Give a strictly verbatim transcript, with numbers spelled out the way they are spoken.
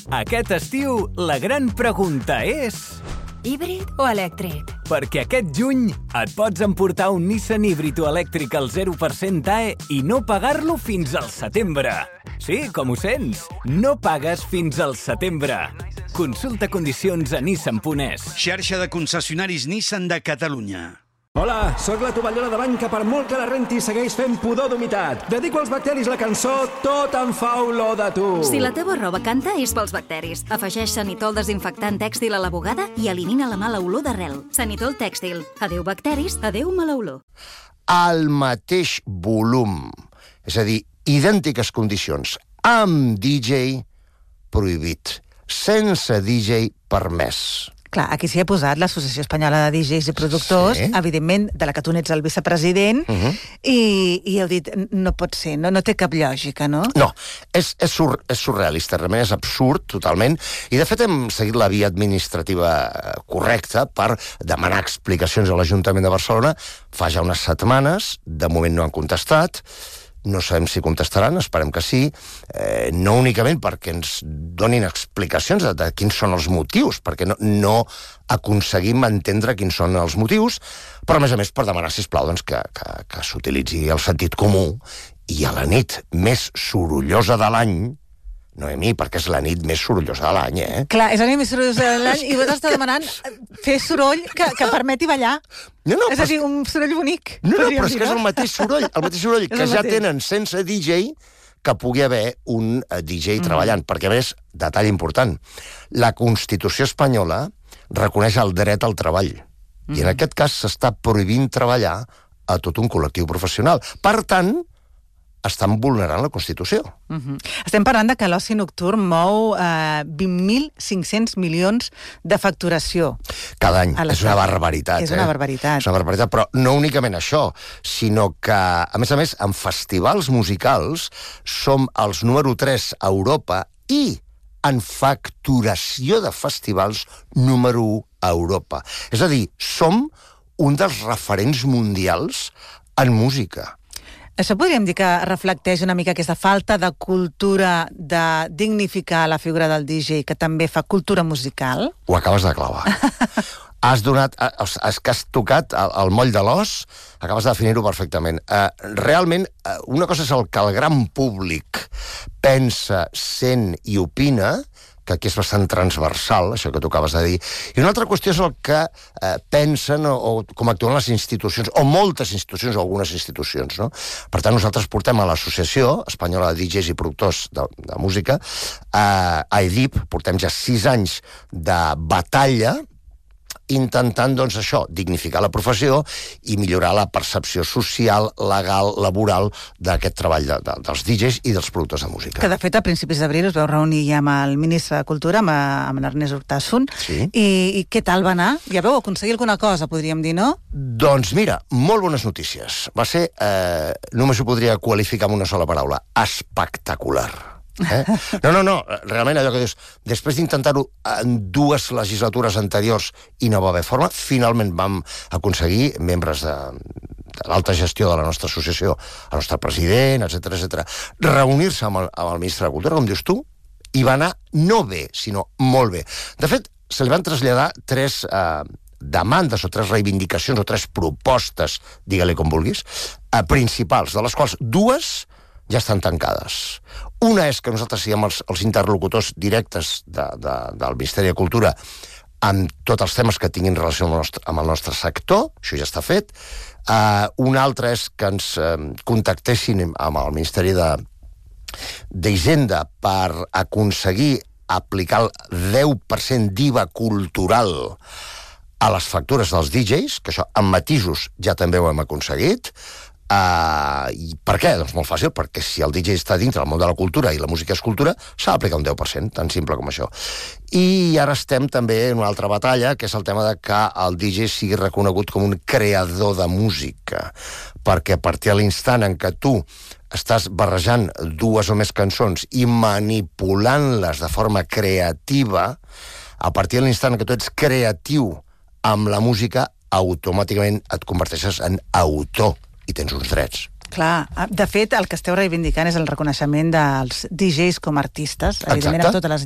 Aquest estiu, la gran pregunta és... Híbrid o elèctric? Perquè aquest juny et pots emportar un Nissan híbrid o elèctric al zero per cent A E i no pagar-lo fins al setembre. Sí, com ho sents, no pagues fins al setembre. Consulta condicions a nissan punt es. Xarxa de concessionaris Nissan de Catalunya. Hola, sóc la tovallona de bany que per molt que la renti segueix fent pudor d'humitat. Dedico als bacteris la cançó Tot em fa olor de tu. Si la teva roba canta, és pels bacteris. Afegeix Sanitol desinfectant tèxtil a la bugada i elimina la mala olor d'arrel. Sanitol tèxtil. Adéu bacteris, adéu mala olor. Al mateix volum, és a dir, idèntiques condicions, amb D J prohibit, sense D J permès. Clar, aquí s'hi ha posat l'Associació Espanyola de D Js i Productors, sí. Evidentment, de la que tu n'ets el vicepresident, uh -huh. i, i heu dit, no pot ser, no, no té cap lògica, no? No, és, és, sur, és surrealista, realment és absurd, totalment, i de fet hem seguit la via administrativa correcta per demanar explicacions a l'Ajuntament de Barcelona fa ja unes setmanes, de moment no han contestat, no sabem si contestaran, esperem que sí, eh, no únicament perquè ens donin explicacions de, de quins són els motius, perquè no, no aconseguim entendre quins són els motius, però a més a més per demanar, sisplau, doncs, que, que, que s'utilitzi el sentit comú i a la nit més sorollosa de l'any, Noemí, perquè és la nit més sorollosa de l'any, eh? Clar, és la nit més sorollosa de l'any i vosaltres esteu demanant fer soroll que, que permeti ballar. No, no, és a dir, un soroll bonic. No, no, però és que és el mateix soroll, el mateix soroll que ja mateix. tenen sense D J que pugui haver un D J mm. treballant. Perquè, a més, detall important, la Constitució espanyola reconeix el dret al treball. Mm. I en aquest cas s'està prohibint treballar a tot un col·lectiu professional. Per tant, estan vulnerant la Constitució. Uh -huh. Estem parlant de que l'oci nocturn mou eh, vint mil cinc-cents milions de facturació. Cada any. És una barbaritat. És una eh? barbaritat. És una barbaritat, però no únicament això, sinó que, a més a més, en festivals musicals som els número tres a Europa i en facturació de festivals número u a Europa. És a dir, som un dels referents mundials en música. Això podríem dir que reflecteix una mica aquesta falta de cultura de dignificar la figura del D J, que també fa cultura musical? Ho acabes de clavar. Has donat, has, que has tocat el, el moll de l'os, acabes de definir-ho perfectament. Uh, realment, uh, una cosa és el que el gran públic pensa, sent i opina, que aquí és bastant transversal, això que tu acabes de dir, i una altra qüestió és el que eh, pensen o, o com actuen les institucions, o moltes institucions, o algunes institucions, no? Per tant, nosaltres portem a l'Associació Espanyola de D Js i Productors de, de Música, eh, a E D I P, portem ja sis anys de batalla, intentant, doncs, això, dignificar la professió i millorar la percepció social, legal, laboral d'aquest treball de, de, dels D Js i dels productors de música. Que, de fet, a principis d'abril us veu reunir ja amb el ministre de Cultura, amb, amb l'Ernest Urtasun, sí. i, i què tal va anar? Ja veu aconseguir alguna cosa, podríem dir, no? Doncs mira, molt bones notícies. Va ser, eh, només ho podria qualificar amb una sola paraula, espectacular. Eh? No, no, no, realment allò que dius, després d'intentar-ho en dues legislatures anteriors i no va haver forma, finalment vam aconseguir membres de, de l'alta gestió de la nostra associació, el nostre president, etcètera, etcètera, reunir-se amb, el, amb el ministre de Cultura, com dius tu, i va anar no bé, sinó molt bé. De fet, se li van traslladar tres eh, demandes o tres reivindicacions o tres propostes, digue-li com vulguis, eh, principals, de les quals dues ja estan tancades. Una és que nosaltres siguem els, els interlocutors directes de, de, del Ministeri de Cultura amb tots els temes que tinguin relació amb el nostre, amb el nostre sector, això ja està fet. Uh, una altra és que ens uh, contactessin amb el Ministeri de d'Hisenda per aconseguir aplicar el deu per cent d'I V A cultural a les factures dels D Js, que això amb matisos ja també ho hem aconseguit. Uh, i per què? Doncs molt fàcil, perquè si el D J està dintre del món de la cultura i la música és cultura, s'ha d'aplicar un deu per cent, tan simple com això. I ara estem també en una altra batalla, que és el tema de que el D J sigui reconegut com un creador de música, perquè a partir de l'instant en què tu estàs barrejant dues o més cançons i manipulant-les de forma creativa, a partir de l'instant en què tu ets creatiu amb la música, automàticament et converteixes en autor i tens uns drets. Clar, de fet, el que esteu reivindicant és el reconeixement dels D Js com a artistes, evidentment, amb totes les